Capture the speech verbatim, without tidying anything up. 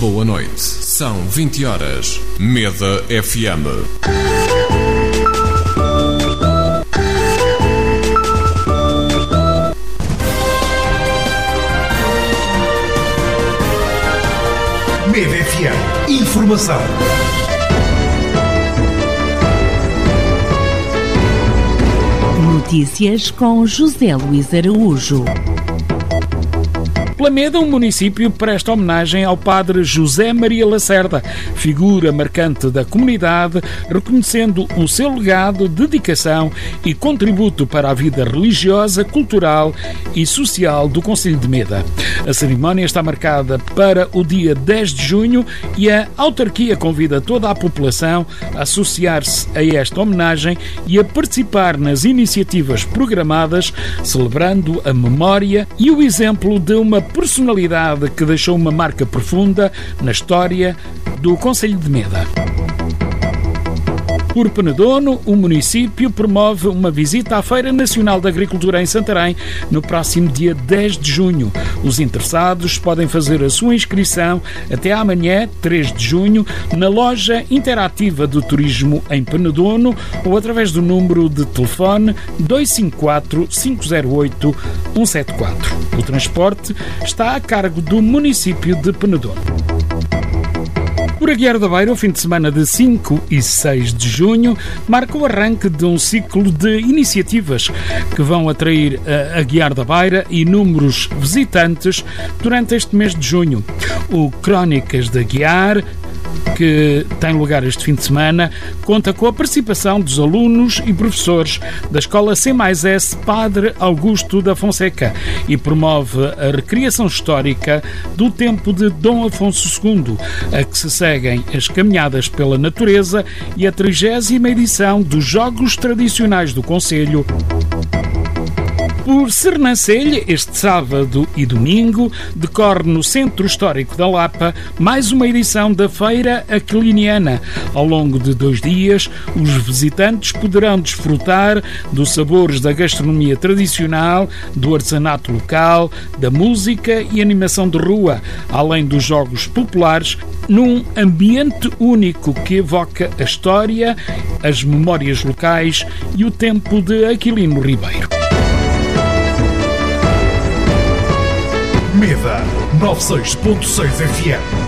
Boa noite. São vinte horas. Meda F M. Meda F M. Informação. Notícias com José Luís Araújo. Lameda, um município, presta homenagem ao padre José Maria Lacerda, figura marcante da comunidade, reconhecendo o seu legado, dedicação e contributo para a vida religiosa, cultural e social do concelho de Meda. A cerimónia está marcada para o dia dez de junho e a autarquia convida toda a população a associar-se a esta homenagem e a participar nas iniciativas programadas, celebrando a memória e o exemplo de uma personalidade que deixou uma marca profunda na história do concelho de Meda. Por Penedono, o município promove uma visita à Feira Nacional da Agricultura em Santarém no próximo dia dez de junho. Os interessados podem fazer a sua inscrição até amanhã, três de junho, na loja interativa do turismo em Penedono ou através do número de telefone dois cinco quatro, cinco zero oito, um sete quatro. O transporte está a cargo do município de Penedono. Por Aguiar da Beira, o fim de semana de cinco e seis de junho marca o arranque de um ciclo de iniciativas que vão atrair a Aguiar da Beira inúmeros visitantes durante este mês de junho. O Crónicas de Aguiar, que tem lugar este fim de semana, conta com a participação dos alunos e professores da Escola C mais S Padre Augusto da Fonseca e promove a recriação histórica do tempo de Dom Afonso segundo, a que se seguem as caminhadas pela natureza e a trigésima edição dos Jogos Tradicionais do Concelho. Por Sernancelho, este sábado e domingo, decorre no Centro Histórico da Lapa mais uma edição da Feira Aquiliniana. Ao longo de dois dias, os visitantes poderão desfrutar dos sabores da gastronomia tradicional, do artesanato local, da música e animação de rua, além dos jogos populares, num ambiente único que evoca a história, as memórias locais e o tempo de Aquilino Ribeiro. Meda noventa e seis ponto seis F M.